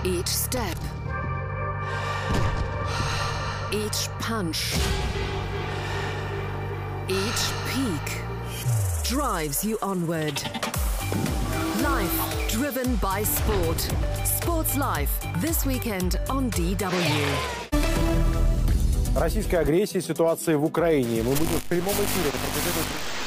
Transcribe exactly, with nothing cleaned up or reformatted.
Each step, each punch, each peak drives you onward. Life driven by sport. Sports Life this weekend on D W. Российская агрессия, ситуация в Украине. Мы будем в прямом эфире.